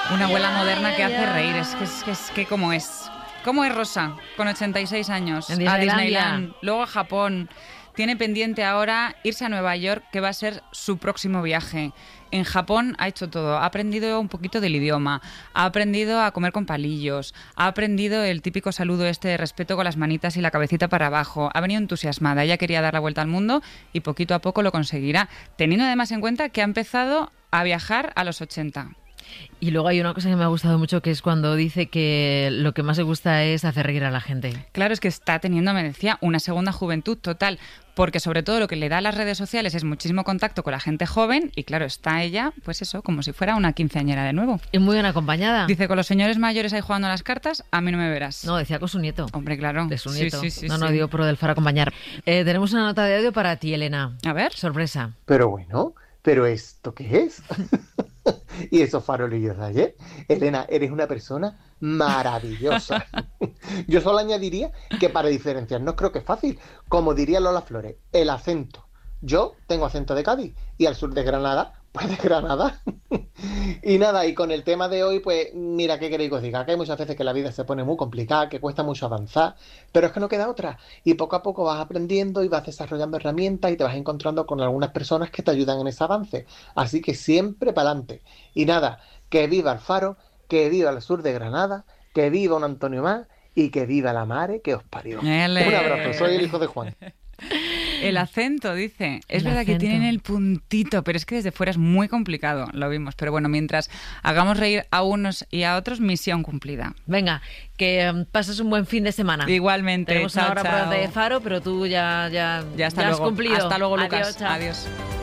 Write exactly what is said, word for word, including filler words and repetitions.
Una abuela moderna que hace reír. Es que es que, es que como es. ¿Cómo es Rosa? Con ochenta y seis años. En Disneylandia. A Disneyland, luego a Japón. Tiene pendiente ahora irse a Nueva York, que va a ser su próximo viaje. En Japón ha hecho todo. Ha aprendido un poquito del idioma, ha aprendido a comer con palillos, ha aprendido el típico saludo este de respeto con las manitas y la cabecita para abajo. Ha venido entusiasmada. Ella quería dar la vuelta al mundo y poquito a poco lo conseguirá, teniendo además en cuenta que ha empezado a viajar a los ochenta. Y luego hay una cosa que me ha gustado mucho, que es cuando dice que lo que más le gusta es hacer reír a la gente. Claro, es que está teniendo, me decía, una segunda juventud total, porque sobre todo lo que le da a las redes sociales es muchísimo contacto con la gente joven y claro, está ella, pues eso, como si fuera una quinceañera de nuevo. Y muy bien acompañada. Dice, con los señores mayores ahí jugando a las cartas, a mí no me verás. No, decía con su nieto. Hombre, claro. De su nieto. Sí, sí, sí, no, sí. no, digo pro del Faro acompañar. Eh, tenemos una nota de audio para ti, Elena. A ver. Sorpresa. Pero bueno, ¿pero esto qué es? ¿Y esos farolillos de ayer? Elena, eres una persona maravillosa. Yo solo añadiría que para diferenciarnos creo que es fácil. Como diría Lola Flores, el acento. Yo tengo acento de Cádiz y al sur de Granada, pues de Granada. Y nada, y con el tema de hoy, pues mira, ¿qué queréis que os diga? Que hay muchas veces que la vida se pone muy complicada, que cuesta mucho avanzar, pero es que no queda otra. Y poco a poco vas aprendiendo y vas desarrollando herramientas y te vas encontrando con algunas personas que te ayudan en ese avance. Así que siempre para adelante. Y nada, que viva el Faro, que viva el sur de Granada, que viva un Antonio más y que viva la mare que os parió. Ele. Un abrazo, soy el hijo de Juan. El acento, dice. Es El verdad acento. que tienen el puntito, pero es que desde fuera es muy complicado, lo vimos. Pero bueno, mientras hagamos reír a unos y a otros, misión cumplida. Venga, que um, pases un buen fin de semana. Igualmente. Tenemos chao, una hora por chao. delante de Faro, pero tú ya, ya, Ya hasta ya has luego. cumplido. Hasta luego, Lucas. Adiós, chao. Adiós.